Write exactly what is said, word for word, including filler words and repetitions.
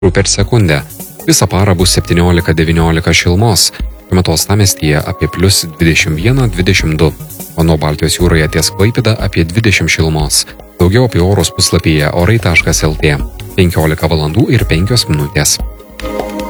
per sekundę. Visą parą bus septyniolika devyniolika šilumos, šiuo metu uostamiestyje apie plius dvidešimt vienas dvidešimt du, o nuo Baltijos jūroje ties Klaipėda apie dvidešimt šilumos. Daugiau apie orus puslapyje orai taškas lt. penkiolika valandų ir penkios minutės.